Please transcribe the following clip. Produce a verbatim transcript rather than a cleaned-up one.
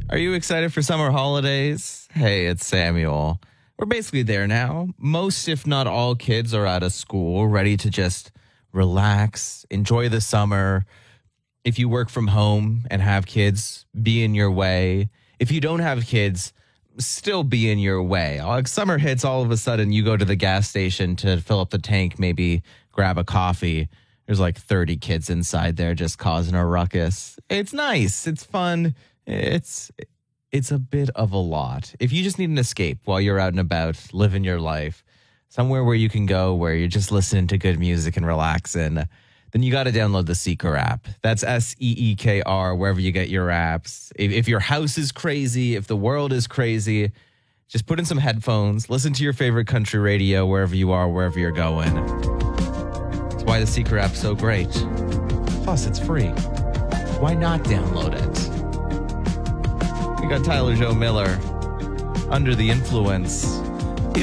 Are you excited for summer holidays? Hey, it's Samuel. We're basically there now. Most, if not all, kids are out of school, ready to just relax, enjoy the summer. If you work from home and have kids, be in your way. If you don't have kids, still be in your way. Like summer hits, all of a sudden you go to the gas station to fill up the tank, maybe grab a coffee. There's like thirty kids inside there just causing a ruckus. It's nice. It's fun. It's it's a bit of a lot. If you just need an escape while you're out and about, living your life, somewhere where you can go where you're just listening to good music and relaxing, then you got to download the Seeker app. That's S E E K R, wherever you get your apps. If, if your house is crazy, if the world is crazy, just put in some headphones, listen to your favorite country radio wherever you are, wherever you're going. That's why the Seeker app's so great. Plus, it's free. Why not download it? We got Tyler Joe Miller, Under the Influence.